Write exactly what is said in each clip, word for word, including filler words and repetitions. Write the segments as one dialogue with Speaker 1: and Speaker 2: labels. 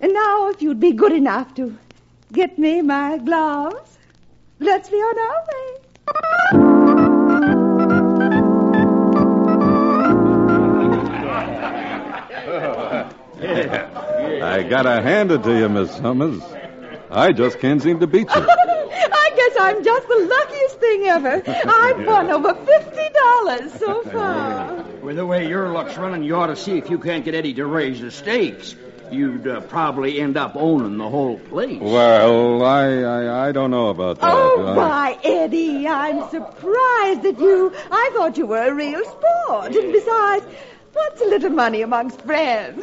Speaker 1: And now, if you'd be good enough to get me my gloves, let's be on our way.
Speaker 2: I gotta hand it to you, Miss Summers. I just can't seem to beat you.
Speaker 1: I guess I'm just the luckiest thing ever. I've won over fifty dollars so far.
Speaker 3: With the way your luck's running, you ought to see if you can't get Eddie to raise the stakes. You'd uh, probably end up owning the whole place.
Speaker 2: Well, I, I I don't know about that.
Speaker 1: Oh,
Speaker 2: I...
Speaker 1: why, Eddie, I'm surprised at you. I thought you were a real sport. And besides, what's a little money amongst friends?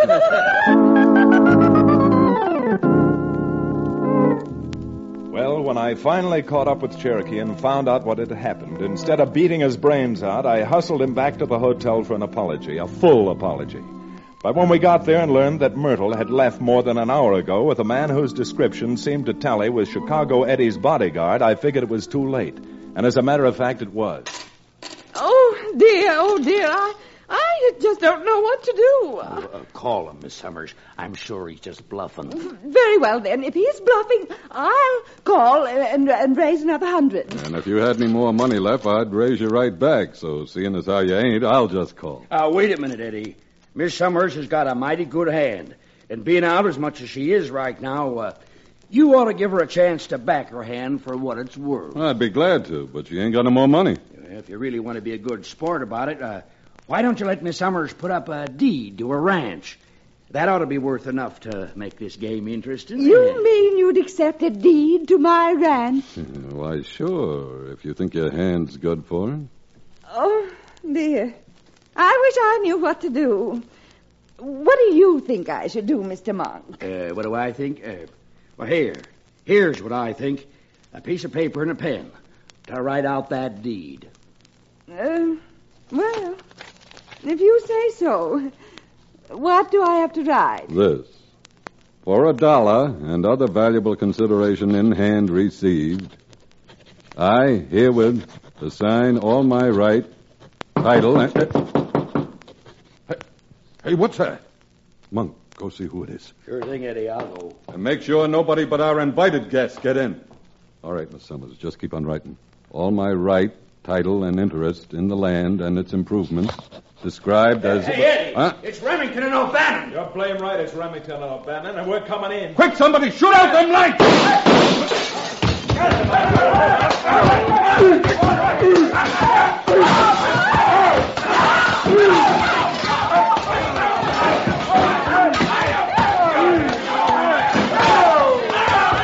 Speaker 4: Well, when I finally caught up with Cherokee and found out what had happened, instead of beating his brains out, I hustled him back to the hotel for an apology, a full apology. But when we got there and learned that Myrtle had left more than an hour ago with a man whose description seemed to tally with Chicago Eddie's bodyguard, I figured it was too late. And as a matter of fact, it was.
Speaker 1: Oh, dear, oh, dear. I, I just don't know what to do.
Speaker 3: Uh, call him, Miss Summers. I'm sure he's just bluffing.
Speaker 1: Very well, then. If he's bluffing, I'll call and, and raise another hundred.
Speaker 2: And if you had any more money left, I'd raise you right back. So seeing as how you ain't, I'll just call.
Speaker 3: Uh, wait a minute, Eddie. Miss Summers has got a mighty good hand. And being out as much as she is right now, uh, you ought to give her a chance to back her hand for what it's worth.
Speaker 2: I'd be glad to, but she ain't got no more money.
Speaker 3: If you really want to be a good sport about it, uh, why don't you let Miss Summers put up a deed to a ranch? That ought to be worth enough to make this game interesting.
Speaker 1: You mean you'd accept a deed to my ranch?
Speaker 2: Why, sure, if you think your hand's good for it.
Speaker 1: Oh, dear. I wish I knew what to do. What do you think I should do, Mister Monk?
Speaker 3: Uh, what do I think? Uh, well, here. Here's what I think. A piece of paper and a pen to write out that deed.
Speaker 1: Uh, well, if you say so. What do I have to write?
Speaker 2: This. For a dollar and other valuable consideration in hand received, I herewith assign all my right, title, and...
Speaker 4: Hey, hey, what's that?
Speaker 2: Monk, go see who it is.
Speaker 3: Sure thing, Eddie. I'll go.
Speaker 2: And make sure nobody but our invited guests get in. All right, Miss Summers, just keep on writing. All my right, title, and interest in the land and its improvements described as...
Speaker 3: Hey, Eddie!
Speaker 2: Huh?
Speaker 3: It's Remington and O'Bannon!
Speaker 4: You're blame right, it's Remington and O'Bannon, and we're coming in.
Speaker 2: Quick, somebody, shoot out them lights!